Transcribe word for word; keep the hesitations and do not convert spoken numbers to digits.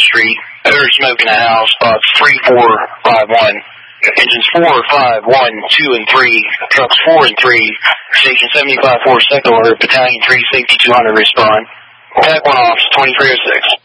Street. Odor smoke in the house, spots three, four, five, one. Engines four, five, one, two, and three. Trucks four and three. Station seventy-five four, second order. Battalion three, safety two hundred, respond. Attack one off, twenty-three oh six.